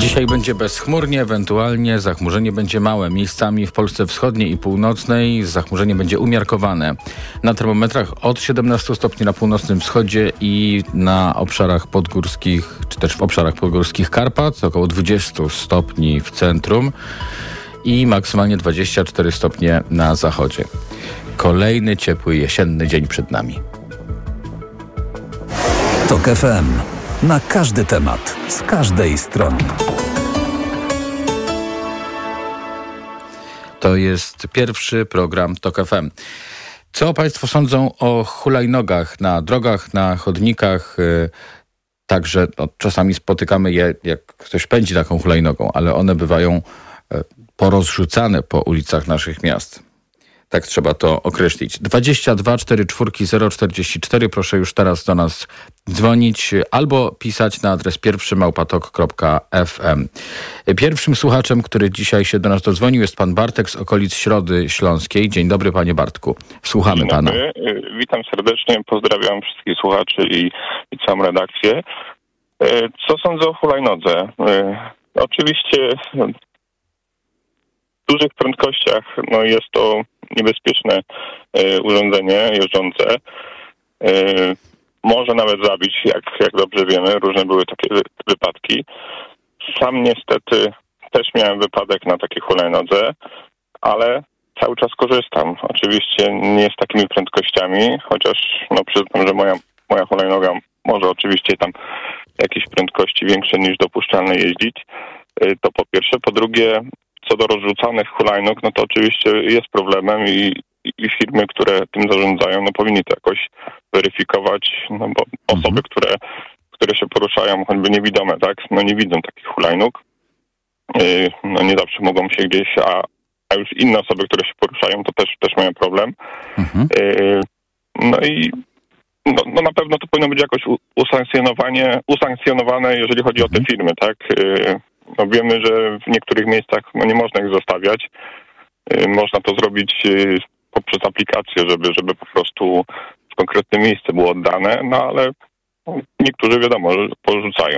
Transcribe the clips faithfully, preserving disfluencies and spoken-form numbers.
Dzisiaj będzie bezchmurnie, ewentualnie zachmurzenie będzie małe. Miejscami w Polsce wschodniej i północnej zachmurzenie będzie umiarkowane. Na termometrach od siedemnastu stopni na północnym wschodzie i na obszarach podgórskich, czy też w obszarach podgórskich Karpat, około dwudziestu stopni w centrum i maksymalnie dwadzieścia cztery stopnie na zachodzie. Kolejny ciepły jesienny dzień przed nami. Tok F M. Na każdy temat, z każdej strony. To jest pierwszy program Tok F M. Co Państwo sądzą o hulajnogach na drogach, na chodnikach? Także no, czasami spotykamy je, jak ktoś pędzi taką hulajnogą, ale one bywają porozrzucane po ulicach naszych miast. Tak trzeba to określić. dwadzieścia dwa czterdzieści cztery zero czterdzieści cztery. Proszę już teraz do nas dzwonić albo pisać na adres pierwszy małpa tok kropka f m. Pierwszym słuchaczem, który dzisiaj się do nas dodzwonił, jest pan Bartek z okolic Środy Śląskiej. Dzień dobry, panie Bartku. Słuchamy Dzień pana. Dobry. Witam serdecznie, pozdrawiam wszystkich słuchaczy i, i całą redakcję. Co sądzę o hulajnodze? Oczywiście w dużych prędkościach no jest to niebezpieczne y, urządzenie jeżdżące. Y, może nawet zabić, jak, jak dobrze wiemy. Różne były takie wy- wypadki. Sam niestety też miałem wypadek na takiej hulajnodze, ale cały czas korzystam. Oczywiście nie z takimi prędkościami, chociaż no przyznam, że moja, moja hulajnoga może oczywiście tam jakieś prędkości większe niż dopuszczalne jeździć. Y, to po pierwsze. Po drugie, co do rozrzucanych hulajnóg, no to oczywiście jest problemem i, i firmy, które tym zarządzają, no powinny to jakoś weryfikować, no bo osoby, mhm. które, które się poruszają, choćby niewidome, tak, no nie widzą takich hulajnóg, yy, no nie zawsze mogą się gdzieś, a, a już inne osoby, które się poruszają, to też, też mają problem. Mhm. Yy, no i no, no na pewno to powinno być jakoś usankcjonowanie, usankcjonowane, jeżeli chodzi mhm. o te firmy, tak. Yy, No wiemy, że w niektórych miejscach no nie można ich zostawiać. Yy, można to zrobić yy, poprzez aplikację, żeby, żeby po prostu w konkretne miejsce było oddane, no ale no, niektórzy wiadomo, że porzucają.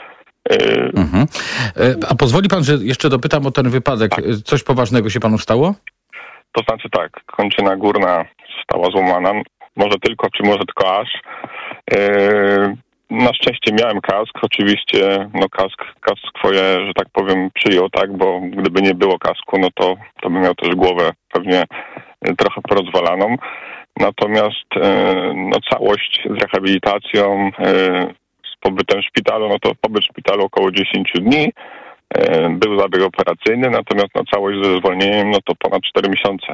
Yy. Mhm. A pozwoli pan, że jeszcze dopytam o ten wypadek. Tak. Coś poważnego się panu stało? To znaczy tak, kończyna górna została złamana. Może tylko, czy może tylko aż. Yy. Na szczęście miałem kask, oczywiście, no kask, kask swoje, że tak powiem, przyjął, tak, bo gdyby nie było kasku, no to, to bym miał też głowę pewnie trochę porozwalaną. Natomiast no całość z rehabilitacją, z pobytem w szpitalu, no to pobyt w szpitalu około dziesięć dni, był zabieg operacyjny, natomiast no całość ze zwolnieniem, no to ponad cztery miesiące.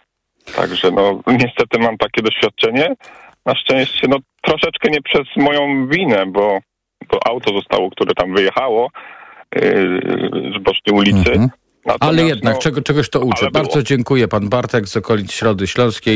Także no niestety mam takie doświadczenie. Na szczęście, no troszeczkę nie przez moją winę, bo, bo auto zostało, które tam wyjechało yy, z bocznej ulicy. Mm-hmm. Ale jednak, no, czego, czegoś to uczy. Bardzo było. Dziękuję. Pan Bartek z okolic Środy Śląskiej,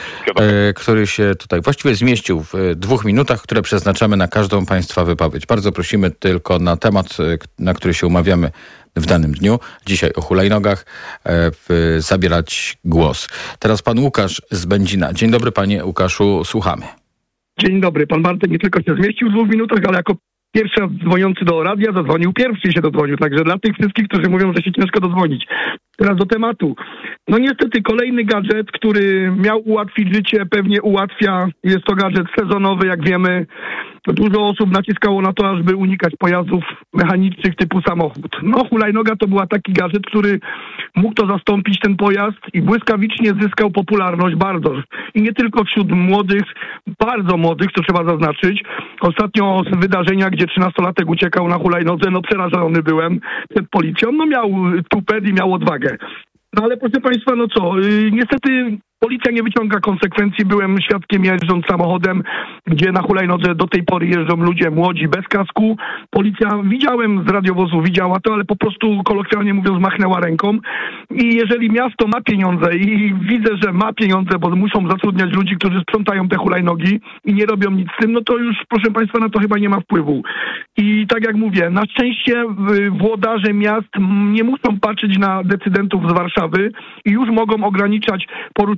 e, który się tutaj właściwie zmieścił w e, dwóch minutach, które przeznaczamy na każdą państwa wypowiedź. Bardzo prosimy tylko na temat, e, na który się umawiamy w danym dniu, dzisiaj o hulajnogach, e, w, zabierać głos. Teraz pan Łukasz z Będzina. Dzień dobry, panie Łukaszu, słuchamy. Dzień dobry. Pan Bartek nie tylko się zmieścił w dwóch minutach, ale jako pierwszy dzwoniący do radia zadzwonił, pierwszy się dodzwonił. Także dla tych wszystkich, którzy mówią, że się ciężko dodzwonić. Teraz do tematu. No niestety kolejny gadżet, który miał ułatwić życie, pewnie ułatwia. Jest to gadżet sezonowy, jak wiemy. Dużo osób naciskało na to, ażeby unikać pojazdów mechanicznych typu samochód. No hulajnoga to była taki gadżet, który mógł to zastąpić ten pojazd i błyskawicznie zyskał popularność bardzo. I nie tylko wśród młodych, bardzo młodych, co trzeba zaznaczyć. Ostatnio z wydarzenia, gdzie trzynastolatek uciekał na hulajnodze, no przerażony byłem przed policją. No miał tupet i miał odwagę. No ale proszę państwa, no co, yy, niestety policja nie wyciąga konsekwencji. Byłem świadkiem jeżdżąc samochodem, gdzie na hulajnodze do tej pory jeżdżą ludzie młodzi bez kasku. Policja, widziałem z radiowozu, widziała to, ale po prostu kolokwialnie mówiąc machnęła ręką. I jeżeli miasto ma pieniądze i widzę, że ma pieniądze, bo muszą zatrudniać ludzi, którzy sprzątają te hulajnogi i nie robią nic z tym, no to już proszę państwa na to chyba nie ma wpływu. I tak jak mówię, na szczęście włodarze miast nie muszą patrzeć na decydentów z Warszawy i już mogą ograniczać poruszanie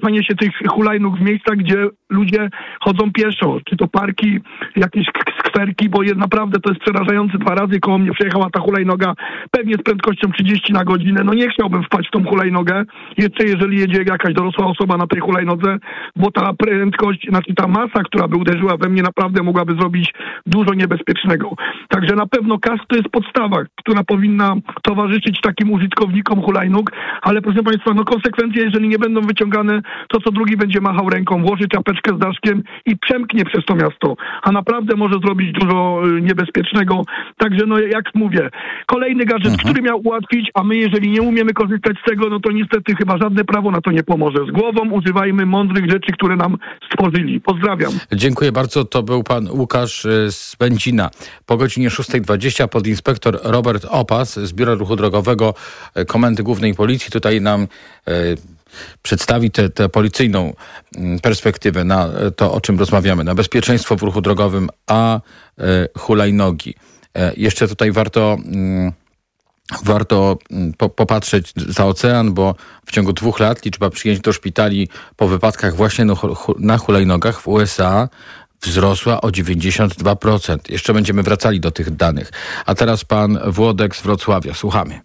ustawianie się tych hulajnóg w miejscach, gdzie ludzie chodzą pieszo, czy to parki, jakieś skwerki, bo jest naprawdę to jest przerażające. Dwa razy koło mnie przejechała ta hulajnoga, pewnie z prędkością trzydzieści na godzinę. No nie chciałbym wpaść w tą hulajnogę, jeszcze jeżeli jedzie jakaś dorosła osoba na tej hulajnodze, bo ta prędkość, znaczy ta masa, która by uderzyła we mnie, naprawdę mogłaby zrobić dużo niebezpiecznego. Także na pewno kask to jest podstawa, która powinna towarzyszyć takim użytkownikom hulajnóg, ale proszę Państwa, no konsekwencje, jeżeli nie będą wyciągane, to co drugi będzie machał ręką, włoży czapeczkę z daszkiem i przemknie przez to miasto, a naprawdę może zrobić dużo niebezpiecznego. Także no jak mówię, kolejny gadżet, mhm. który miał ułatwić, a my jeżeli nie umiemy korzystać z tego, no to niestety chyba żadne prawo na to nie pomoże. Z głową używajmy mądrych rzeczy, które nam stworzyli. Pozdrawiam. Dziękuję bardzo. To był pan Łukasz z Będzina. Po godzinie szósta dwadzieścia podinspektor Robert Opas z Biura Ruchu Drogowego Komendy Głównej Policji tutaj nam e, przedstawi tę policyjną perspektywę na to, o czym rozmawiamy, na bezpieczeństwo w ruchu drogowym, a e, hulajnogi. E, jeszcze tutaj warto... Mm, Warto po, popatrzeć za ocean, bo w ciągu dwóch lat liczba przyjęć do szpitali po wypadkach właśnie na, na hulajnogach w U S A wzrosła o dziewięćdziesiąt dwa procent. Jeszcze będziemy wracali do tych danych. A teraz pan Włodek z Wrocławia. Słuchamy.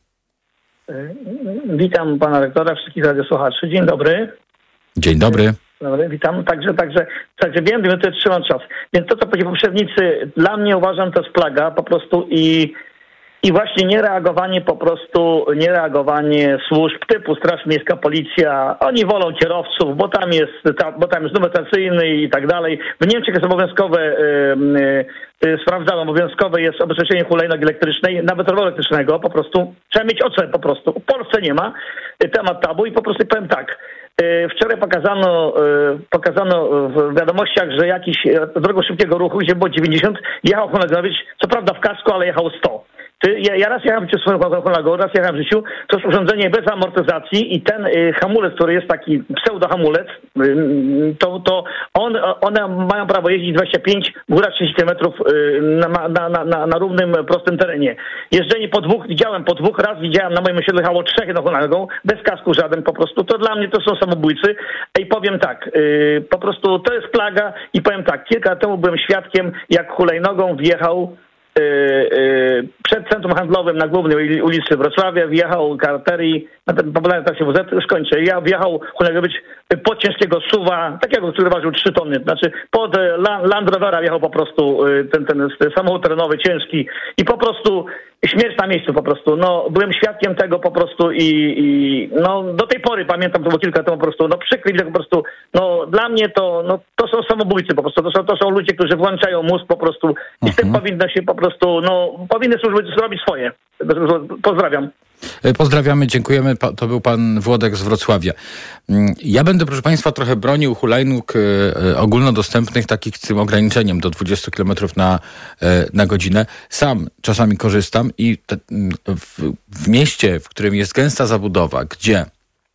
Witam pana rektora, wszystkich radiosłuchaczy. Dzień dobry. Dzień dobry. Dobry, witam. Także, także, także wiem, że to trzymam czas. Więc to, co powiedzieli poprzednicy, dla mnie uważam, to jest plaga po prostu i I właśnie niereagowanie po prostu, niereagowanie służb typu Straż Miejska, Policja, oni wolą kierowców, bo tam jest, ta, bo tam jest numer stacyjny i tak dalej. W Niemczech jest obowiązkowe, yy, yy, sprawdzam, obowiązkowe jest ubezpieczenie hulajnogi elektrycznej, nawet roweru elektrycznego, po prostu trzeba mieć ocenę po prostu. W Polsce nie ma, temat tabu i po prostu powiem tak. Wczoraj pokazano, pokazano w wiadomościach, że jakiś drogą szybkiego ruchu, gdzie było dziewięćdziesiąt, jechał hulajnogowicz, co prawda w kasku, ale jechał sto. Ja, ja raz jechałem przez swoją hulajnogą, raz jechałem w życiu, to jest urządzenie bez amortyzacji i ten y, hamulec, który jest taki pseudohamulec, y, to, to on, one mają prawo jeździć dwadzieścia pięć, góra trzydzieści kilometrów y, na, na, na, na, na równym, prostym terenie. Jeżdżenie po dwóch, widziałem po dwóch, raz widziałem na moim osiedlu jechało trzech jedną hulajnogą, bez kasku żaden po prostu, to dla mnie to są samobójcy. I powiem tak, y, po prostu to jest plaga i powiem tak, kilka lat temu byłem świadkiem, jak hulajnogą wjechał przed centrum handlowym na głównej ulicy Wrocławia, wjechał karterii, na ten popularny taksi W Z, już kończę, ja wjechał hulajnogowicz pod ciężkiego suwa, takiego, który ważył trzy tony, znaczy pod Land Rovera wjechał po prostu ten, ten, ten samochód terenowy ciężki i po prostu śmierć na miejscu po prostu, no byłem świadkiem tego po prostu i, i no do tej pory pamiętam, to było kilka lat temu po prostu, no przykry widok po prostu, no dla mnie to, no to są samobójcy po prostu, to są, to są ludzie, którzy włączają mózg po prostu i z tym powinno się po prostu, no powinny służby zrobić swoje. Pozdrawiam. Pozdrawiamy, dziękujemy. To był pan Włodek z Wrocławia. Ja będę, proszę państwa, trochę bronił hulajnóg ogólnodostępnych, takich z tym ograniczeniem do dwudziestu kilometrów na, na godzinę. Sam czasami korzystam i te, w, w mieście, w którym jest gęsta zabudowa, gdzie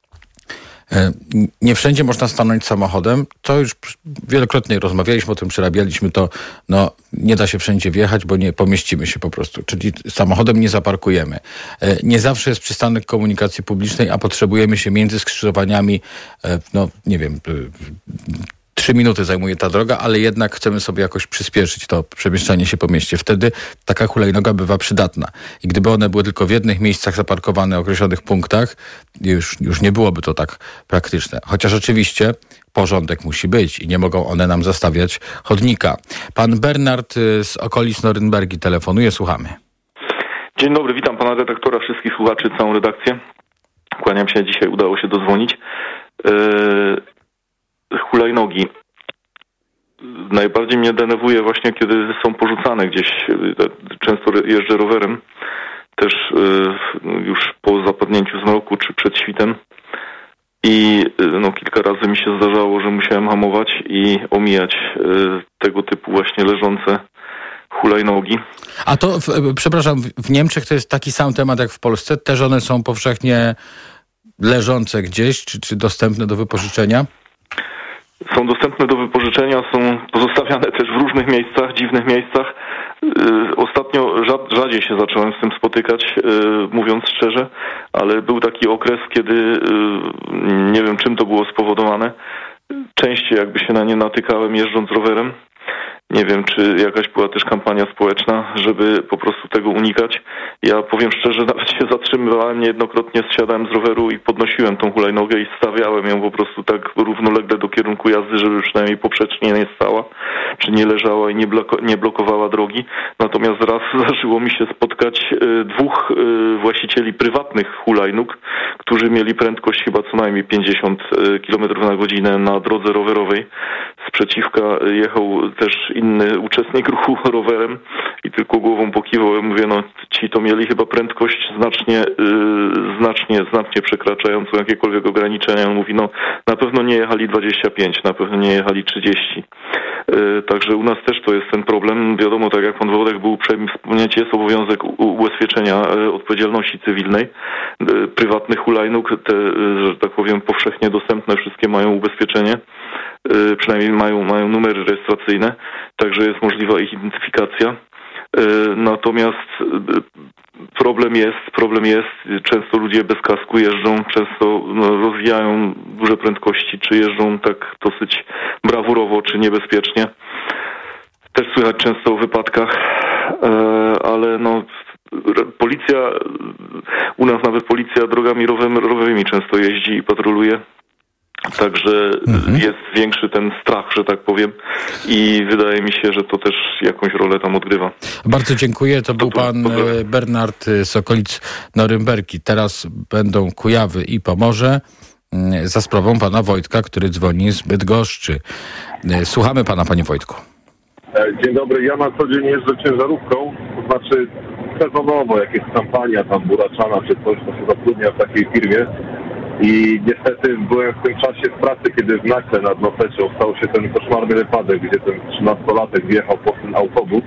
nie wszędzie można stanąć samochodem, to już wielokrotnie rozmawialiśmy o tym, przerabialiśmy to, no nie da się wszędzie wjechać, bo nie pomieścimy się po prostu, czyli samochodem nie zaparkujemy. Nie zawsze jest przystanek komunikacji publicznej, a potrzebujemy się między skrzyżowaniami, no nie wiem, trzy minuty zajmuje ta droga, ale jednak chcemy sobie jakoś przyspieszyć to przemieszczanie się po mieście. Wtedy taka hulajnoga bywa przydatna. I gdyby one były tylko w jednych miejscach zaparkowane, w określonych punktach, już, już nie byłoby to tak praktyczne. Chociaż oczywiście porządek musi być i nie mogą one nam zastawiać chodnika. Pan Bernard z okolic Norymbergi telefonuje, słuchamy. Dzień dobry, witam pana redaktora, wszystkich słuchaczy, całą redakcję. Kłaniam się, dzisiaj udało się dodzwonić. Yy... Hulajnogi. Najbardziej mnie denerwuje właśnie, kiedy są porzucane gdzieś. Często jeżdżę rowerem, też już po zapadnięciu zmroku czy przed świtem. I no, kilka razy mi się zdarzało, że musiałem hamować i omijać tego typu właśnie leżące hulajnogi. A to, w, przepraszam, w Niemczech to jest taki sam temat jak w Polsce? Też one są powszechnie leżące gdzieś, czy, czy dostępne do wypożyczenia? Są dostępne do wypożyczenia, są pozostawiane też w różnych miejscach, dziwnych miejscach. Ostatnio rzadziej się zacząłem z tym spotykać, mówiąc szczerze, ale był taki okres, kiedy nie wiem, czym to było spowodowane. Częściej jakby się na nie natykałem jeżdżąc rowerem. Nie wiem, czy jakaś była też kampania społeczna, żeby po prostu tego unikać. Ja powiem szczerze, nawet się zatrzymywałem niejednokrotnie, zsiadałem z roweru i podnosiłem tą hulajnogę i stawiałem ją po prostu tak równolegle do kierunku jazdy, żeby przynajmniej poprzecznie nie stała, czy nie leżała i nie, bloko- nie blokowała drogi. Natomiast raz zdarzyło mi się spotkać y, dwóch y, właścicieli prywatnych hulajnóg, którzy mieli prędkość chyba co najmniej pięćdziesiąt kilometrów na godzinę na drodze rowerowej. Sprzeciwka jechał też inny uczestnik ruchu rowerem i tylko głową pokiwał. Ja mówię, no ci to mieli chyba prędkość znacznie, yy, znacznie, znacznie przekraczającą jakiekolwiek ograniczenia. On mówi, no na pewno nie jechali dwadzieścia pięć, na pewno nie jechali trzydzieści. Yy, także u nas też to jest ten problem. Wiadomo, tak jak pan Włodek był uprzejmy wspomnieć, jest obowiązek u- ubezpieczenia yy, odpowiedzialności cywilnej. Yy, prywatnych hulajnóg, te, yy, że tak powiem, powszechnie dostępne, wszystkie mają ubezpieczenie. Yy, przynajmniej mają, mają numery rejestracyjne, także jest możliwa ich identyfikacja. Yy, natomiast yy, problem jest, problem jest, często ludzie bez kasku jeżdżą, często no, rozwijają duże prędkości, czy jeżdżą tak dosyć brawurowo, czy niebezpiecznie. Też słychać często o wypadkach, yy, ale no policja, u nas nawet policja drogami rowerowymi często jeździ i patroluje. Także mhm. jest większy ten strach, że tak powiem, i wydaje mi się, że to też jakąś rolę tam odgrywa. Bardzo dziękuję. To, to był pan to... Bernard z okolic Norymberki. Teraz będą Kujawy i Pomorze za sprawą pana Wojtka, który dzwoni z Bydgoszczy. Słuchamy pana, panie Wojtku. Dzień dobry. Ja na co dzień jeżdżę ciężarówką, to znaczy sezonowo, jak jest kampania tam buraczana czy coś, to się zatrudnia w takiej firmie. I niestety byłem w tym czasie w pracy, kiedy w Nakle nad Noseczą stał się ten koszmarny wypadek, gdzie ten trzynastolatek wjechał pod ten autobus.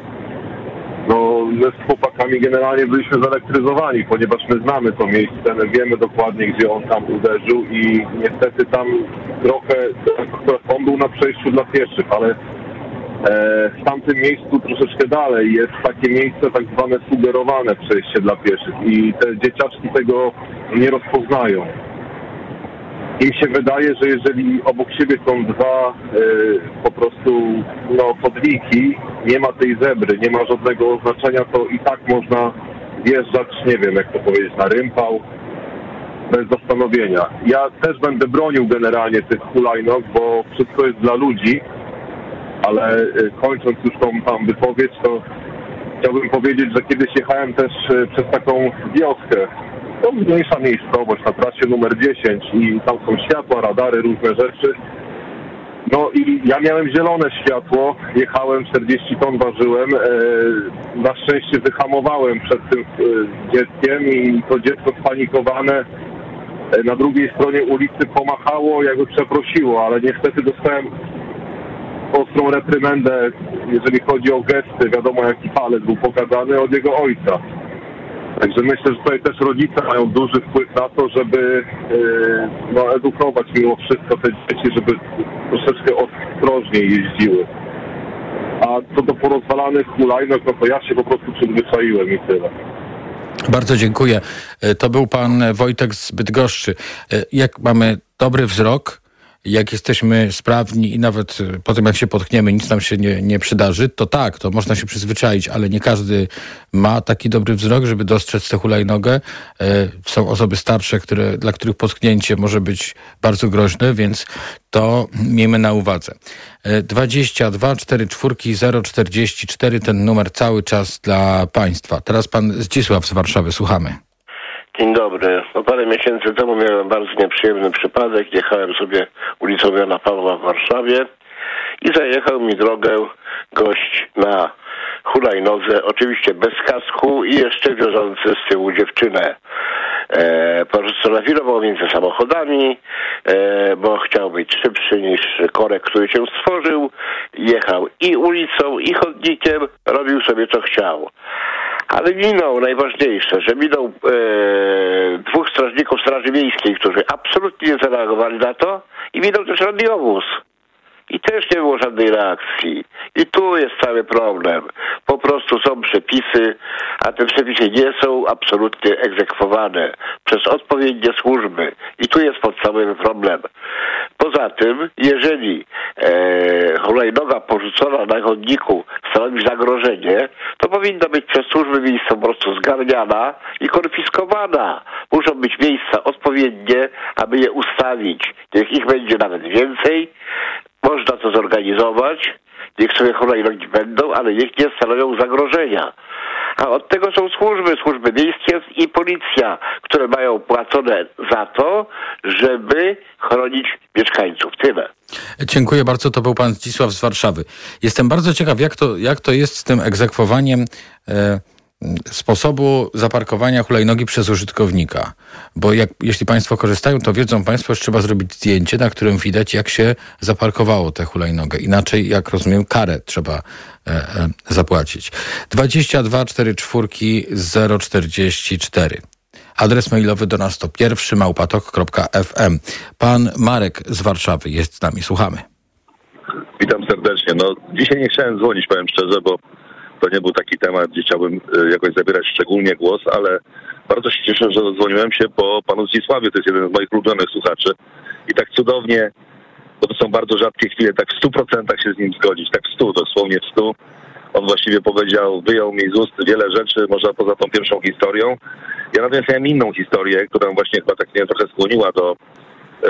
No, my z chłopakami generalnie byliśmy zelektryzowani, ponieważ my znamy to miejsce, my wiemy dokładnie, gdzie on tam uderzył i niestety tam trochę, on był na przejściu dla pieszych, ale e, w tamtym miejscu troszeczkę dalej jest takie miejsce tak zwane sugerowane przejście dla pieszych i te dzieciaczki tego nie rozpoznają. Im się wydaje, że jeżeli obok siebie są dwa y, po prostu no, chodniki, nie ma tej zebry, nie ma żadnego oznaczenia, to i tak można wjeżdżać, nie wiem jak to powiedzieć, na rympał, bez zastanowienia. Ja też będę bronił generalnie tych hulajnóg, bo wszystko jest dla ludzi, ale y, kończąc już tą tam wypowiedź, to chciałbym powiedzieć, że kiedyś jechałem też y, przez taką wioskę. To mniejsza miejscowość na trasie numer dziesięć i tam są światła, radary, różne rzeczy. No i ja miałem zielone światło, jechałem, czterdzieści ton ważyłem. E, na szczęście wyhamowałem przed tym e, dzieckiem i to dziecko spanikowane e, na drugiej stronie ulicy pomachało, jakby przeprosiło, ale niestety dostałem ostrą reprymendę, jeżeli chodzi o gesty. Wiadomo, jaki palec był pokazany od jego ojca. Także myślę, że tutaj też rodzice mają duży wpływ na to, żeby yy, no, edukować mimo wszystko te dzieci, żeby troszeczkę ostrożniej jeździły. A co do porozwalanych hulajnóg, no to ja się po prostu przyzwyczaiłem i tyle. Bardzo dziękuję. To był pan Wojtek z Bydgoszczy. Jak mamy dobry wzrok, jak jesteśmy sprawni i nawet po tym, jak się potkniemy, nic nam się nie, nie przydarzy, to tak, to można się przyzwyczaić, ale nie każdy ma taki dobry wzrok, żeby dostrzec tę hulajnogę. Są osoby starsze, które, dla których potknięcie może być bardzo groźne, więc to miejmy na uwadze. dwadzieścia dwa czterdzieści cztery zero czterdzieści cztery, ten numer cały czas dla państwa. Teraz pan Zdzisław z Warszawy, słuchamy. Dzień dobry. No parę miesięcy temu miałem bardzo nieprzyjemny przypadek. Jechałem sobie ulicą Jana Pawła w Warszawie i zajechał mi drogę gość na hulajnodze, oczywiście bez kasku i jeszcze wiozący z tyłu dziewczynę. E, Lawirował między samochodami, e, bo chciał być szybszy niż korek, który się stworzył. Jechał i ulicą, i chodnikiem, robił sobie co chciał. Ale minął najważniejsze, że minął e, dwóch strażników Straży Miejskiej, którzy absolutnie nie zareagowali na to i minął też radiowóz. I też nie było żadnej reakcji. I tu jest cały problem. Po prostu są przepisy, a te przepisy nie są absolutnie egzekwowane przez odpowiednie służby. I tu jest podstawowy problem. Poza tym, jeżeli e, hulajnoga porzucona na chodniku stanowi zagrożenie, to powinna być przez służby miejsca po prostu zgarniana i konfiskowana. Muszą być miejsca odpowiednie, aby je ustawić. Niech ich będzie nawet więcej. Można to zorganizować. Niech sobie hulajnogi będą, ale niech nie stanowią zagrożenia. A od tego są służby, służby miejskie i policja, które mają płacone za to, żeby chronić mieszkańców. Tyle. Dziękuję bardzo. To był pan Zdzisław z Warszawy. Jestem bardzo ciekaw, jak to, jak to jest z tym egzekwowaniem e, sposobu zaparkowania hulajnogi przez użytkownika. Bo jak, jeśli państwo korzystają, to wiedzą państwo, że trzeba zrobić zdjęcie, na którym widać, jak się zaparkowało tę hulajnogę. Inaczej, jak rozumiem, karę trzeba e, e, zapłacić. dwadzieścia dwa czterdzieści cztery zero czterdzieści cztery. Adres mailowy do nas to pierwszy małpatok kropka f m. Pan Marek z Warszawy jest z nami. Słuchamy. Witam serdecznie. No, dzisiaj nie chciałem dzwonić, powiem szczerze, bo to nie był taki temat, gdzie chciałbym jakoś zabierać szczególnie głos, ale bardzo się cieszę, że dzwoniłem się po panu Zdzisławie. To jest jeden z moich ulubionych słuchaczy. I tak cudownie, bo to są bardzo rzadkie chwile, tak w stu procentach się z nim zgodzić. Tak w stu, dosłownie w stu. On właściwie powiedział, wyjął mi z ust wiele rzeczy, może poza tą pierwszą historią. Ja natomiast miałem inną historię, która właśnie chyba tak mnie trochę skłoniła do e,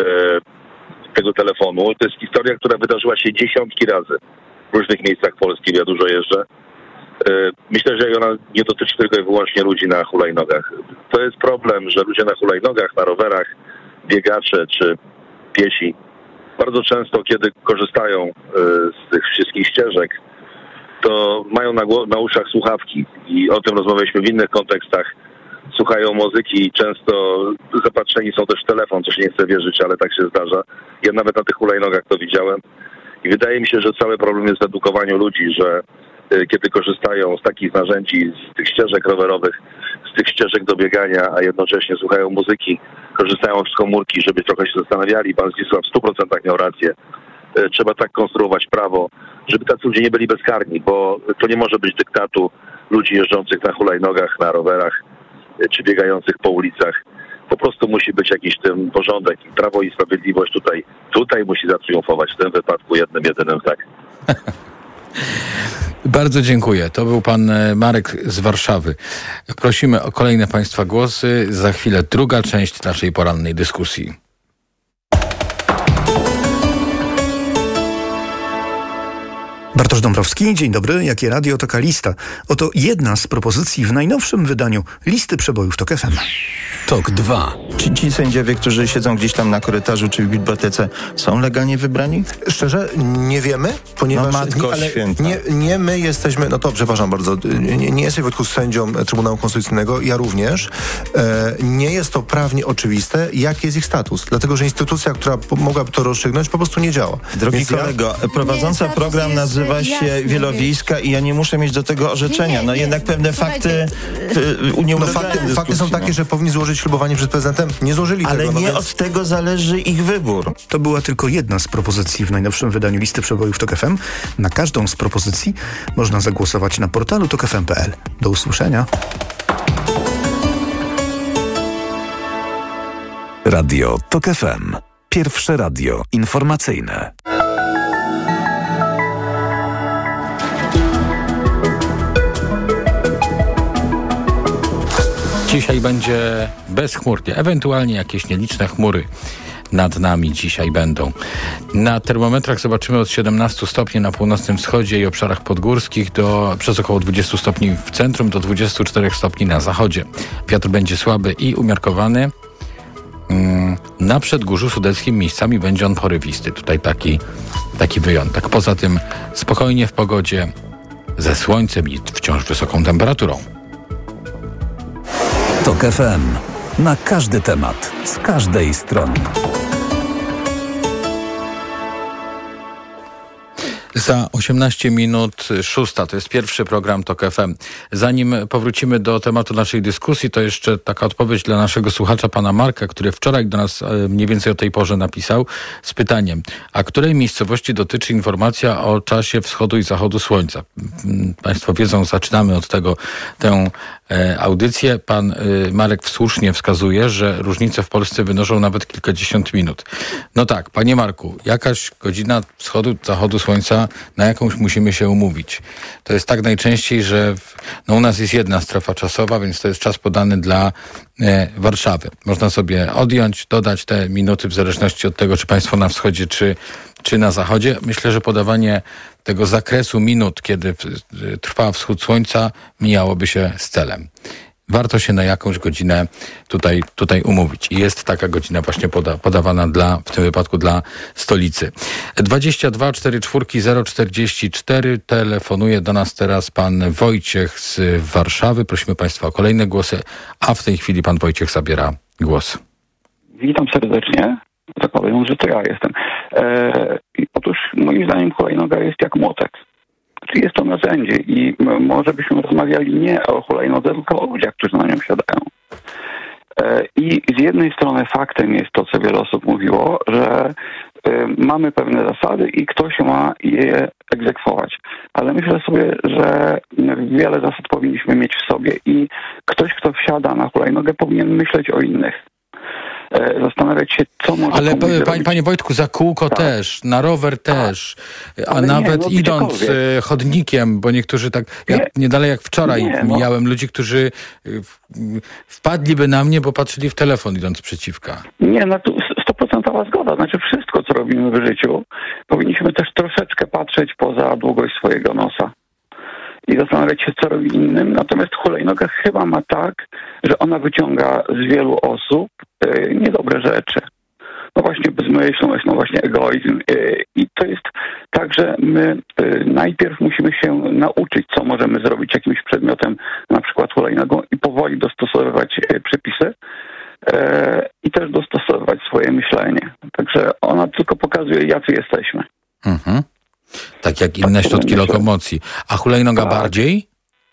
tego telefonu. To jest historia, która wydarzyła się dziesiątki razy w różnych miejscach Polski, ja dużo jeżdżę. E, myślę, że ona nie dotyczy tylko i wyłącznie ludzi na hulajnogach. To jest problem, że ludzie na hulajnogach, na rowerach, biegacze czy piesi bardzo często, kiedy korzystają e, z tych wszystkich ścieżek, to mają na, na uszach słuchawki i o tym rozmawialiśmy w innych kontekstach. Słuchają muzyki i często zapatrzeni są też w telefon, co się nie chce wierzyć, ale tak się zdarza. Ja nawet na tych hulajnogach to widziałem. I wydaje mi się, że cały problem jest w edukowaniu ludzi, że y, kiedy korzystają z takich narzędzi, z tych ścieżek rowerowych, z tych ścieżek do biegania, a jednocześnie słuchają muzyki, korzystają z komórki, żeby trochę się zastanawiali. Pan Zdzisław w stu procentach miał rację. Y, trzeba tak konstruować prawo, żeby tacy ludzie nie byli bezkarni, bo to nie może być dyktatu ludzi jeżdżących na hulajnogach, na rowerach, czy biegających po ulicach. Po prostu musi być jakiś tym porządek i Prawo i Sprawiedliwość tutaj, tutaj musi zatriumfować. W tym wypadku jednym, jedynym tak. Bardzo dziękuję. To był pan Marek z Warszawy. Prosimy o kolejne państwa głosy. Za chwilę druga część naszej porannej dyskusji. Bartosz Dąbrowski, dzień dobry. Jakie radio, taka lista. Oto jedna z propozycji w najnowszym wydaniu listy przebojów Tok F M. Tok dwa. Czy ci sędziowie, którzy siedzą gdzieś tam na korytarzu czy w bibliotece, są legalnie wybrani? Szczerze, nie wiemy, ponieważ no, Matko nie, ale Święta. nie, nie my jesteśmy, no to przepraszam bardzo, nie, nie jesteś Wojtku sędzią Trybunału Konstytucyjnego, ja również. E, nie jest to prawnie oczywiste, jaki jest ich status, dlatego że instytucja, która po, mogłaby to rozstrzygnąć, po prostu nie działa. Drogi Więc kolego, ja... prowadząca nie, program nazywa się Wielowiejska i ja nie muszę mieć do tego orzeczenia. Nie, no nie, jednak pewne fakty nie no, fakty, fakty są takie, że powinni złożyć ślubowanie przed prezydentem. Nie złożyli ale tego. Ale nie no więc... od tego zależy ich wybór. To była tylko jedna z propozycji w najnowszym wydaniu listy przebojów Tok F M. Na każdą z propozycji można zagłosować na portalu tok f m kropka p l. Do usłyszenia. Radio Tok F M. Pierwsze radio informacyjne. Dzisiaj będzie bezchmurnie, ewentualnie jakieś nieliczne chmury nad nami dzisiaj będą. Na termometrach zobaczymy od siedemnastu stopni na północnym wschodzie i obszarach podgórskich do przez około dwudziestu stopni w centrum, do dwudziestu czterech stopni na zachodzie. Wiatr będzie słaby i umiarkowany. Na Przedgórzu Sudeckim miejscami będzie on porywisty. Tutaj taki, taki wyjątek. Poza tym spokojnie w pogodzie, ze słońcem i wciąż wysoką temperaturą. Tok F M. Na każdy temat, z każdej strony. Za osiemnaście minut szósta, to jest pierwszy program TOK F M. Zanim powrócimy do tematu naszej dyskusji, to jeszcze taka odpowiedź dla naszego słuchacza, pana Marka, który wczoraj do nas mniej więcej o tej porze napisał z pytaniem, a której miejscowości dotyczy informacja o czasie wschodu i zachodu słońca? Państwo wiedzą, zaczynamy od tego tę e, audycję. Pan e, Marek słusznie wskazuje, że różnice w Polsce wynoszą nawet kilkadziesiąt minut. No tak, panie Marku, jakaś godzina wschodu, zachodu słońca, na jakąś musimy się umówić. To jest tak najczęściej, że w, no u nas jest jedna strefa czasowa, więc to jest czas podany dla e, Warszawy. Można sobie odjąć, dodać te minuty w zależności od tego, czy państwo na wschodzie, czy, czy na zachodzie. Myślę, że podawanie tego zakresu minut, kiedy w, trwa wschód słońca, mijałoby się z celem. Warto się na jakąś godzinę tutaj, tutaj umówić. I jest taka godzina właśnie poda, podawana dla, w tym wypadku dla stolicy. dwadzieścia dwa czterdzieści cztery zero czterdzieści cztery. Telefonuje do nas teraz pan Wojciech z Warszawy. Prosimy państwa o kolejne głosy, a w tej chwili pan Wojciech zabiera głos. Witam serdecznie. Zakładam, że to ja jestem. E, otóż moim zdaniem hulajnoga jest jak młotek. Czyli jest to narzędzie i m- może byśmy rozmawiali nie o hulajnodze, tylko o ludziach, którzy na nią siadają. E, I z jednej strony faktem jest to, co wiele osób mówiło, że e, mamy pewne zasady i ktoś ma je egzekwować. Ale myślę sobie, że wiele zasad powinniśmy mieć w sobie i ktoś, kto wsiada na hulajnogę, powinien myśleć o innych. Zastanawiać się, co może Ale komuś panie, zrobić. panie Wojtku, za kółko tak. też, na rower też, a Ale nawet nie, no, idąc gdziekolwiek. chodnikiem, bo niektórzy tak, ja nie, nie dalej jak wczoraj nie, no. mijałem ludzi, którzy wpadliby na mnie, bo patrzyli w telefon idąc przeciwka. Nie, no tu stuprocentowa zgoda. Znaczy wszystko, co robimy w życiu, powinniśmy też troszeczkę patrzeć poza długość swojego nosa i zastanawiać się, co robi innym. Natomiast hulajnoga chyba ma tak, że ona wyciąga z wielu osób e, niedobre rzeczy. No właśnie bezmyślność, no właśnie egoizm. E, I to jest tak, że my e, najpierw musimy się nauczyć, co możemy zrobić jakimś przedmiotem, na przykład hulajnogą i powoli dostosowywać e, przepisy e, i też dostosowywać swoje myślenie. Także ona tylko pokazuje, jacy jesteśmy. Mhm. Tak jak inne środki lokomocji. A hulajnoga tak. bardziej?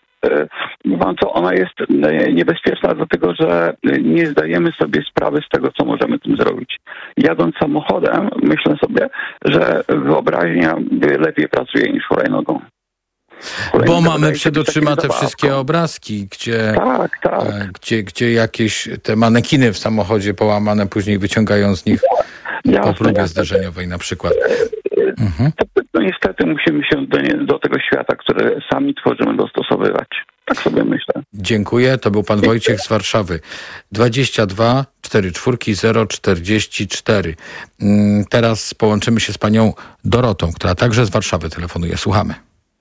Wam co, ona jest niebezpieczna dlatego, że nie zdajemy sobie sprawy z tego, co możemy tym zrobić. Jadąc samochodem, myślę sobie, że wyobraźnia lepiej pracuje niż hulajnogą. Bo mamy przed oczyma te wszystkie obrazki, gdzie, tak, tak. E, gdzie, gdzie jakieś te manekiny w samochodzie połamane później wyciągają z nich jasne, po próbie jasne. zdarzeniowej na przykład. Mhm. No niestety musimy się do, nie, do tego świata, który sami tworzymy, dostosowywać. Tak sobie myślę. Dziękuję. To był pan Wojciech z Warszawy. dwadzieścia dwa czterdzieści cztery zero czterdzieści cztery. Teraz połączymy się z panią Dorotą, która także z Warszawy telefonuje. Słuchamy.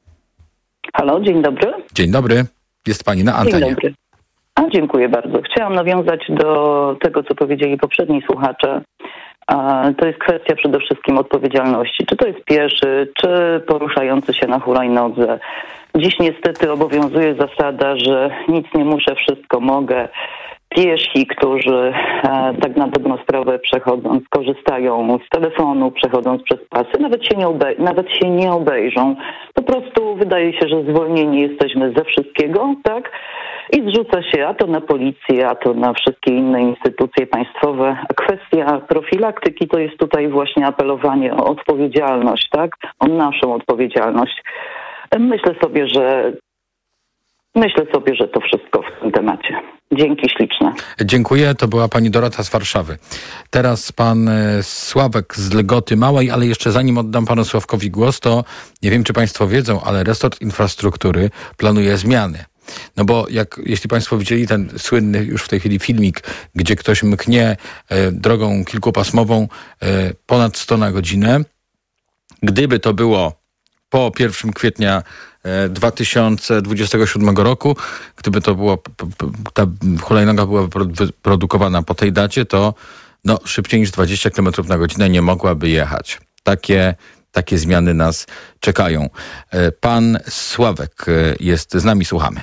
Halo, dzień dobry. Dzień dobry. Jest pani na antenie. Dzień dobry. A, dziękuję bardzo. Chciałam nawiązać do tego, co powiedzieli poprzedni słuchacze. To jest kwestia przede wszystkim odpowiedzialności. Czy to jest pieszy, czy poruszający się na hulajnodze. Dziś niestety obowiązuje zasada, że nic nie muszę, wszystko mogę. Piesi, którzy e, tak na dobrą sprawę przechodząc, korzystają z telefonu, przechodząc przez pasy, nawet się, nie obej- nawet się nie obejrzą. Po prostu wydaje się, że zwolnieni jesteśmy ze wszystkiego, tak? I zrzuca się a to na policję, a to na wszystkie inne instytucje państwowe. A kwestia profilaktyki to jest tutaj właśnie apelowanie o odpowiedzialność, tak? O naszą odpowiedzialność. Myślę sobie, że myślę sobie, że to wszystko w tym temacie. Dzięki śliczne. Dziękuję. To była pani Dorota z Warszawy. Teraz pan Sławek z Legoty Małej, ale jeszcze zanim oddam panu Sławkowi głos, to nie wiem, czy państwo wiedzą, ale resort infrastruktury planuje zmiany. No bo jak, jeśli państwo widzieli ten słynny już w tej chwili filmik, gdzie ktoś mknie e, drogą kilkupasmową e, ponad sto na godzinę, gdyby to było po pierwszego kwietnia dwa tysiące dwudziestego siódmego roku, gdyby to było, ta hulajnoga była wyprodukowana po tej dacie, to no, szybciej niż dwadzieścia kilometrów na godzinę nie mogłaby jechać. Takie, takie zmiany nas czekają. Pan Sławek jest z nami, słuchamy.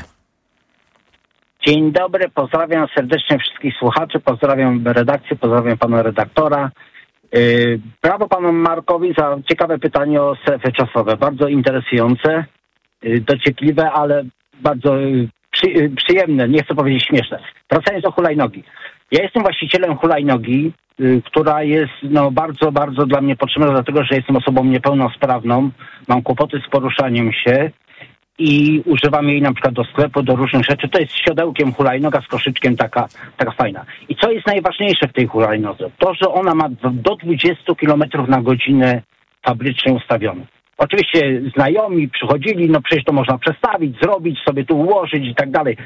Dzień dobry, pozdrawiam serdecznie wszystkich słuchaczy, pozdrawiam redakcję, pozdrawiam pana redaktora. Brawo panu Markowi za ciekawe pytanie o strefy czasowe. Bardzo interesujące, dociekliwe, ale bardzo przy, przyjemne, nie chcę powiedzieć śmieszne. Wracając do hulajnogi. Ja jestem właścicielem hulajnogi, która jest no, bardzo, bardzo dla mnie potrzebna, dlatego że jestem osobą niepełnosprawną, mam kłopoty z poruszaniem się i używam jej na przykład do sklepu, do różnych rzeczy. To jest z siodełkiem hulajnoga, z koszyczkiem, taka, taka fajna. I co jest najważniejsze w tej hulajnodze? To, że ona ma do dwudziestu kilometrów na godzinę fabrycznie ustawione. Oczywiście znajomi przychodzili, no przecież to można przestawić, zrobić, sobie tu ułożyć i tak dalej.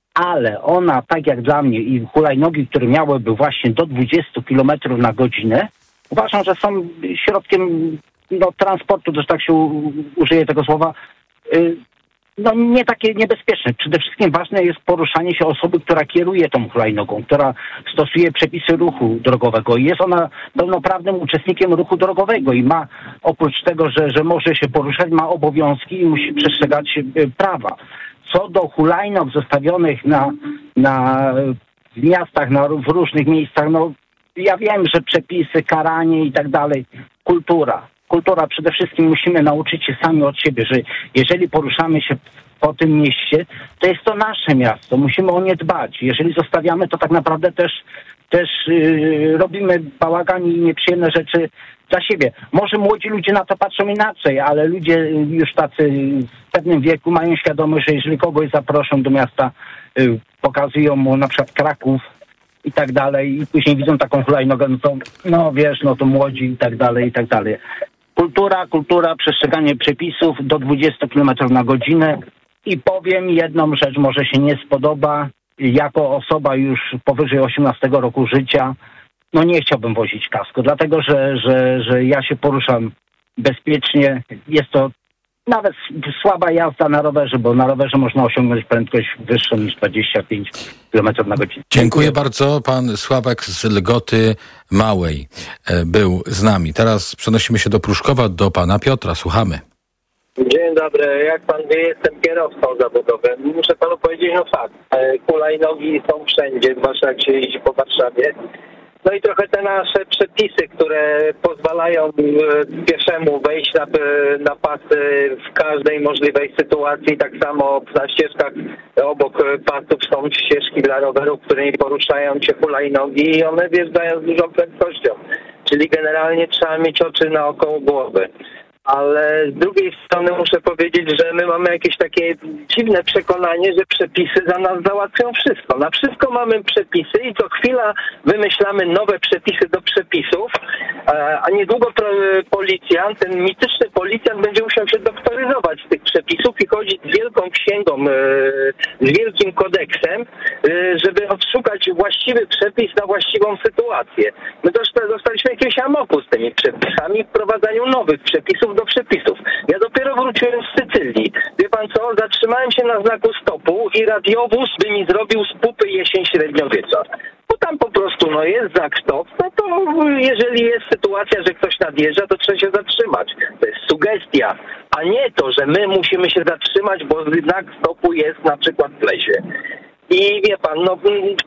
Ale ona, tak jak dla mnie i hulajnogi, które miałyby właśnie do dwudziestu kilometrów na godzinę, uważam, że są środkiem no, transportu, też tak się u, użyje tego słowa, y, no nie takie niebezpieczne. Przede wszystkim ważne jest poruszanie się osoby, która kieruje tą hulajnogą, która stosuje przepisy ruchu drogowego i jest ona pełnoprawnym uczestnikiem ruchu drogowego i ma, oprócz tego, że, że może się poruszać, ma obowiązki i musi przestrzegać y, prawa. Co do hulajnog zostawionych na, na, w miastach, na, w różnych miejscach, no ja wiem, że przepisy, karanie i tak dalej, kultura. Kultura przede wszystkim musimy nauczyć się sami od siebie, że jeżeli poruszamy się po tym mieście, to jest to nasze miasto, musimy o nie dbać. Jeżeli zostawiamy, to tak naprawdę też, też yy, robimy bałagan i nieprzyjemne rzeczy dla siebie. Może młodzi ludzie na to patrzą inaczej, ale ludzie już tacy w pewnym wieku mają świadomość, że jeżeli kogoś zaproszą do miasta, yy, pokazują mu na przykład Kraków i tak dalej i później widzą taką hulajnogę, no to no wiesz, no to młodzi i tak dalej, i tak dalej. Kultura, kultura, przestrzeganie przepisów do dwudziestu kilometrów na godzinę i powiem jedną rzecz, może się nie spodoba, jako osoba już powyżej osiemnastego roku życia, no nie chciałbym wozić kasko, dlatego że, że, że ja się poruszam bezpiecznie, jest to nawet słaba jazda na rowerze, bo na rowerze można osiągnąć prędkość wyższą niż dwadzieścia pięć kilometrów na godzinę. Dziękuję bardzo. Pan Sławek z Lgoty Małej był z nami. Teraz przenosimy się do Pruszkowa, do pana Piotra. Słuchamy. Dzień dobry. Jak pan wie, jestem kierowcą zawodowym. Muszę panu powiedzieć, no fakt. Hulajnogi są wszędzie, zwłaszcza jak się jeździ po Warszawie. No i trochę te nasze przepisy, które pozwalają pieszemu wejść na, na pasy w każdej możliwej sytuacji. Tak samo na ścieżkach obok pasów są ścieżki dla rowerów, którymi poruszają się hulajnogi i one wjeżdżają z dużą prędkością. Czyli generalnie trzeba mieć oczy naokoło głowy. Ale z drugiej strony muszę powiedzieć, że my mamy jakieś takie dziwne przekonanie, że przepisy za nas załatwią wszystko. Na wszystko mamy przepisy i co chwila wymyślamy nowe przepisy do przepisów, a niedługo policjant, ten mityczny policjant będzie musiał się doktoryzować z tych przepisów i chodzić z wielką księgą, z wielkim kodeksem, żeby odszukać właściwy przepis na właściwą sytuację. My dostaliśmy jakiegoś amoku z tymi przepisami w wprowadzaniu nowych przepisów do przepisów. Ja dopiero wróciłem z Sycylii. Wie pan co? Zatrzymałem się na znaku stopu i radiowóz by mi zrobił z pupy jesień średniowiecza. Bo tam po prostu no jest znak stop, no to jeżeli jest sytuacja, że ktoś nadjeżdża, to trzeba się zatrzymać. To jest sugestia, a nie to, że my musimy się zatrzymać, bo znak stopu jest na przykład w lesie. I wie pan, no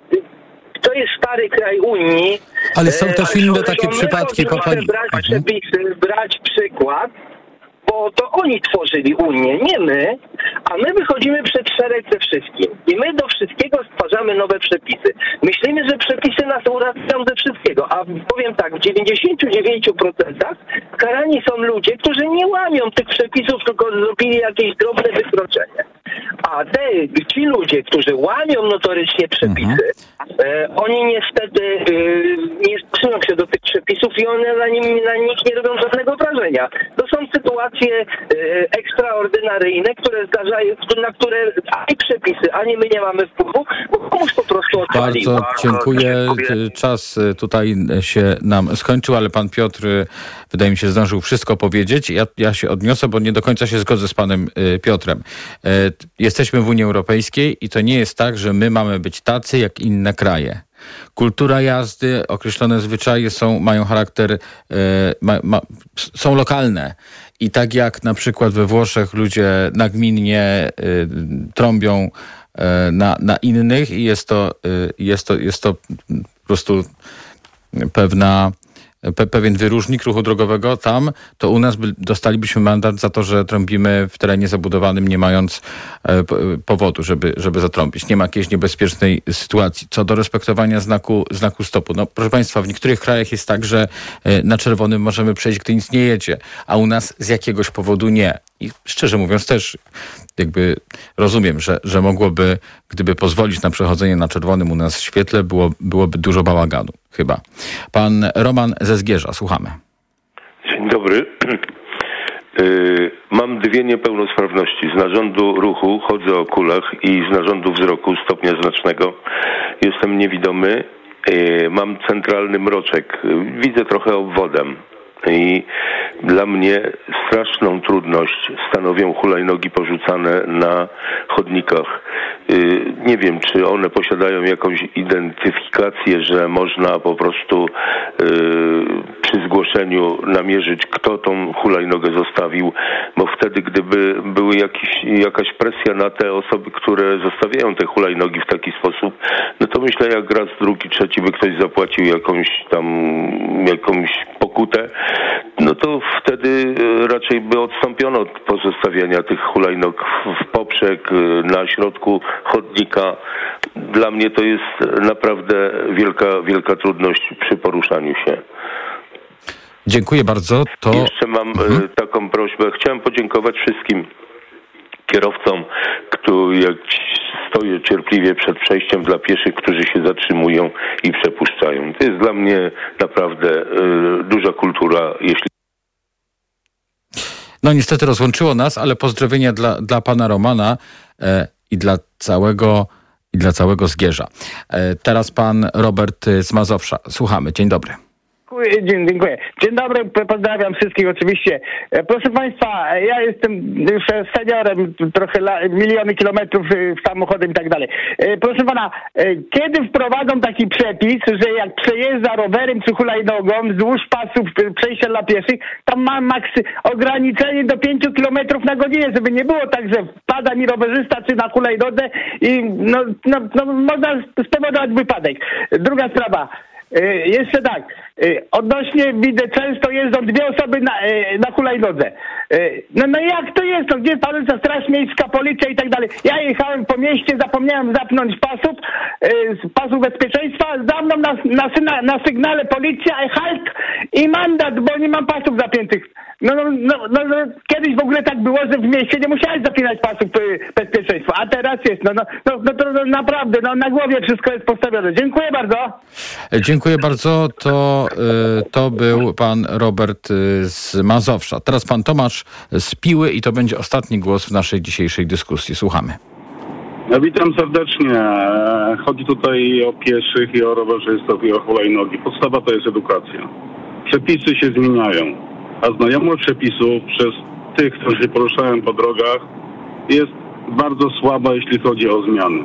to jest stary kraj Unii. Ale są też inne takie przypadki. Brać przepisy, brać przykład, bo to oni tworzyli Unię, nie my, a my wychodzimy przed szereg ze wszystkim. I my do wszystkiego stwarzamy nowe przepisy. Myślimy, że przepisy nas uratują ze wszystkiego, a powiem tak, w dziewięćdziesięciu dziewięciu procentach karani są ludzie, którzy nie łamią tych przepisów, tylko zrobili jakieś drobne wykroczenie. A te, ci ludzie, którzy łamią notorycznie przepisy, e, oni niestety e, nie stosują się do tych przepisów i one na, nim, na nich nie robią żadnego wrażenia. To są sytuacje e, ekstraordynaryjne, które zdarzają, na które ani przepisy, ani my nie mamy wpływu, bo komuś po prostu odpali. Bardzo dziękuję. Czas tutaj się nam skończył, ale pan Piotr, wydaje mi się, zdążył wszystko powiedzieć. Ja, ja się odniosę, bo nie do końca się zgodzę z panem Piotrem. Jesteśmy w Unii Europejskiej i to nie jest tak, że my mamy być tacy jak inne kraje. Kultura jazdy, określone zwyczaje są, mają charakter, e, ma, ma, są lokalne. I tak jak na przykład we Włoszech ludzie nagminnie e, trąbią e, na, na innych i jest to, e, jest to, jest to po prostu pewna pe- pewien wyróżnik ruchu drogowego tam, to u nas by, dostalibyśmy mandat za to, że trąbimy w terenie zabudowanym, nie mając e, powodu, żeby, żeby zatrąbić. Nie ma jakiejś niebezpiecznej sytuacji. Co do respektowania znaku, znaku stopu. No, proszę Państwa, w niektórych krajach jest tak, że e, na czerwonym możemy przejść, gdy nic nie jedzie, a u nas z jakiegoś powodu nie. I szczerze mówiąc też jakby rozumiem, że, że mogłoby, gdyby pozwolić na przechodzenie na czerwonym u nas w świetle, było, byłoby dużo bałaganu, chyba. Pan Roman ze Zgierza, słuchamy. Dzień dobry. Yy, mam dwie niepełnosprawności. Z narządu ruchu chodzę o kulach i z narządu wzroku stopnia znacznego. Jestem niewidomy. Yy, mam centralny mroczek. Widzę trochę obwodem. I dla mnie straszną trudność stanowią hulajnogi porzucane na chodnikach. Nie wiem, czy one posiadają jakąś identyfikację, że można po prostu przy zgłoszeniu namierzyć, kto tą hulajnogę zostawił, bo wtedy, gdyby były jakiś, jakaś presja na te osoby, które zostawiają te hulajnogi w taki sposób, no to myślę, jak raz, drugi, trzeci by ktoś zapłacił jakąś tam, jakąś pokutę, no to wtedy raczej by odstąpiono od pozostawiania tych hulajnog w poprzek, na środku chodnika. Dla mnie to jest naprawdę wielka, wielka trudność przy poruszaniu się. Dziękuję bardzo. To... Jeszcze mam mhm. taką prośbę. Chciałem podziękować wszystkim kierowcom, którzy jak stoję cierpliwie przed przejściem dla pieszych, którzy się zatrzymują i przepuszczają. To jest dla mnie naprawdę y, duża kultura, jeśli... No niestety rozłączyło nas, ale pozdrowienia dla, dla pana Romana e, i dla całego i dla całego Zgierza. E, teraz pan Robert z Mazowsza. Słuchamy. Dzień dobry. Dzień, dziękuję. Dzień dobry, pozdrawiam wszystkich oczywiście. Proszę Państwa, ja jestem już seniorem, trochę la, miliony kilometrów samochodem i tak dalej. Proszę Pana, kiedy wprowadzą taki przepis, że jak przejeżdża rowerem czy hulajnogą wzdłuż pasów przejścia dla pieszych, tam ma maksy ograniczenie do pięciu kilometrów na godzinę, żeby nie było tak, że wpada mi rowerzysta czy na hulajnodze i no, no, no, można spowodować wypadek. Druga sprawa. Jeszcze tak, odnośnie widzę, często jeżdżą dwie osoby na, na hulajnodze. No, no jak to jest? No, gdzie jest panująca straż miejska, policja i tak dalej? Ja jechałem po mieście, zapomniałem zapnąć pasów, pasów bezpieczeństwa, za mną na, na, na, na sygnale policja, halt i mandat, bo nie mam pasów zapiętych. No, no, no, no, no kiedyś w ogóle tak było, że w mieście nie musiałeś zapinać pasów bezpieczeństwa, a teraz jest. No, no, no, no to no, naprawdę, no, na głowie wszystko jest postawione. Dziękuję bardzo. Dziękuję bardzo. To, to był pan Robert z Mazowsza. Teraz pan Tomasz z Piły i to będzie ostatni głos w naszej dzisiejszej dyskusji. Słuchamy. Ja witam serdecznie. Chodzi tutaj o pieszych i o rowerzystów i o hulajnogi. Podstawa to jest edukacja. Przepisy się zmieniają, a znajomość przepisów przez tych, którzy się poruszają po drogach, jest bardzo słaba, jeśli chodzi o zmiany.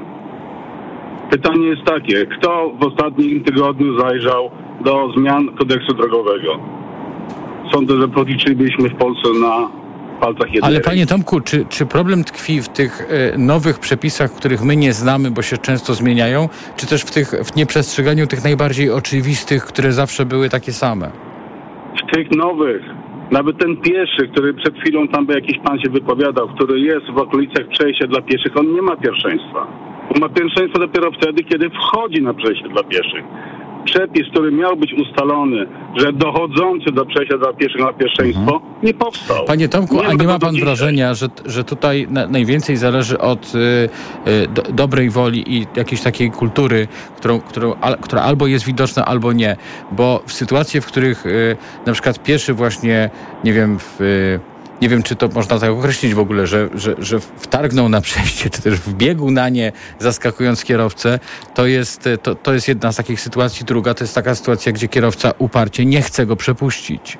Pytanie jest takie, kto w ostatnim tygodniu zajrzał do zmian kodeksu drogowego? Sądzę, że policzylibyśmy w Polsce na palcach jednej. Ale panie Tomku, czy, czy problem tkwi w tych y, nowych przepisach, których my nie znamy, bo się często zmieniają, czy też w, tych, w nieprzestrzeganiu tych najbardziej oczywistych, które zawsze były takie same? W tych nowych, nawet ten pieszy, który przed chwilą tam by jakiś pan się wypowiadał, który jest w okolicach przejścia dla pieszych, on nie ma pierwszeństwa. On ma pierwszeństwo dopiero wtedy, kiedy wchodzi na przejście dla pieszych. Przepis, który miał być ustalony, że dochodzący do przejścia dla pieszych ma pierwszeństwo, mhm. nie powstał. Panie Tomku, nie a nie ma pan dzisiaj. wrażenia, że, że tutaj na, najwięcej zależy od y, y, do, dobrej woli i jakiejś takiej kultury, którą, którą, al, która albo jest widoczna, albo nie. Bo w sytuacje, w których y, na przykład pieszy właśnie, nie wiem, w... Y, Nie wiem, czy to można tak określić w ogóle, że, że, że wtargnął na przejście, czy też wbiegł na nie, zaskakując kierowcę. To jest, to, to jest jedna z takich sytuacji. Druga to jest taka sytuacja, gdzie kierowca uparcie nie chce go przepuścić.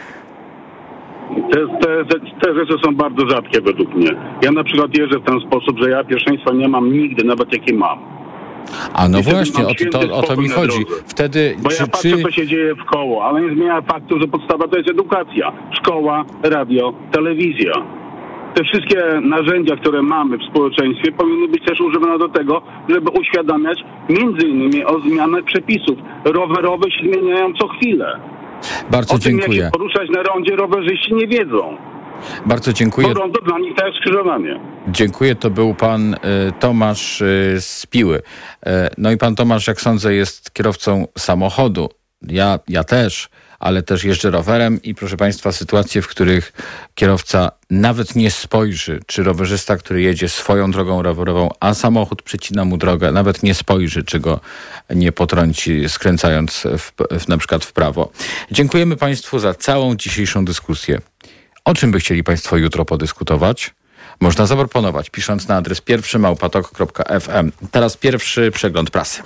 Te, te, te rzeczy są bardzo rzadkie według mnie. Ja na przykład jeżdżę w ten sposób, że ja pierwszeństwa nie mam nigdy, nawet jakie mam. A no I właśnie, o to, to, o to mi chodzi. Wtedy, Bo czy, ja patrzę, czy... co się dzieje w koło, ale nie zmienia faktu, że podstawa to jest edukacja. Szkoła, radio, telewizja. Te wszystkie narzędzia, które mamy w społeczeństwie, powinny być też używane do tego, żeby uświadamiać między innymi o zmianach przepisów. Rowerowe się zmieniają co chwilę. Bardzo o tym, dziękuję. jak się poruszać na rondzie, rowerzyści nie wiedzą. Bardzo dziękuję. Bo rondo dla nich to jest skrzyżowanie. Dziękuję, to był pan y, Tomasz y, z Piły. Y, no i pan Tomasz, jak sądzę, jest kierowcą samochodu. Ja, ja też, ale też jeżdżę rowerem i proszę państwa, sytuacje, w których kierowca nawet nie spojrzy, czy rowerzysta, który jedzie swoją drogą rowerową, a samochód przecina mu drogę, nawet nie spojrzy, czy go nie potrąci, skręcając w, w, na przykład w prawo. Dziękujemy państwu za całą dzisiejszą dyskusję. O czym by chcieli państwo jutro podyskutować? Można zaproponować, pisząc na adres pierwszy małpatok kropka f m. Teraz pierwszy przegląd prasy.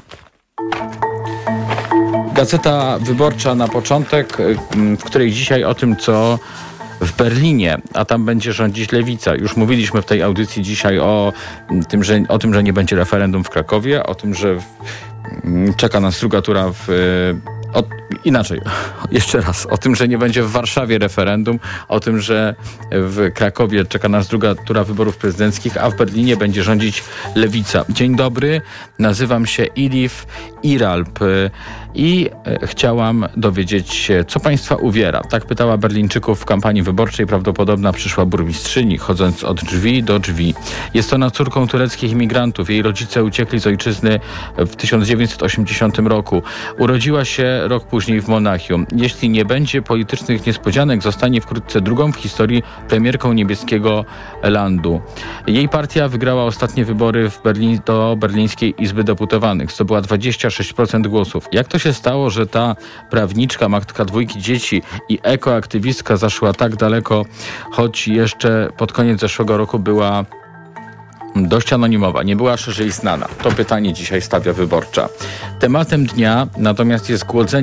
Gazeta Wyborcza na początek, w której dzisiaj o tym, co w Berlinie, a tam będzie rządzić lewica. Już mówiliśmy w tej audycji dzisiaj o tym, że, o tym, że nie będzie referendum w Krakowie, o tym, że w, czeka nas druga tura w... O, inaczej, jeszcze raz, o tym, że nie będzie w Warszawie referendum, o tym, że w Krakowie czeka nas druga tura wyborów prezydenckich, a w Berlinie będzie rządzić lewica. Dzień dobry, nazywam się Ilif Iralp i chciałam dowiedzieć się, co państwa uwiera. Tak pytała Berlińczyków w kampanii wyborczej prawdopodobna przyszła burmistrzyni, chodząc od drzwi do drzwi. Jest ona córką tureckich imigrantów. Jej rodzice uciekli z ojczyzny w tysiąc dziewięćset osiemdziesiątym roku. Urodziła się rok później w Monachium. Jeśli nie będzie politycznych niespodzianek, zostanie wkrótce drugą w historii premierką niebieskiego landu. Jej partia wygrała ostatnie wybory w Berlin, do Berlińskiej Izby Deputowanych. Zdobyła dwadzieścia sześć procent głosów. Jak to się stało, że ta prawniczka, matka dwójki dzieci i ekoaktywistka zaszła tak daleko, choć jeszcze pod koniec zeszłego roku była dość anonimowa, nie była szerzej znana? To pytanie dzisiaj stawia Wyborcza. Tematem dnia natomiast jest głodzenie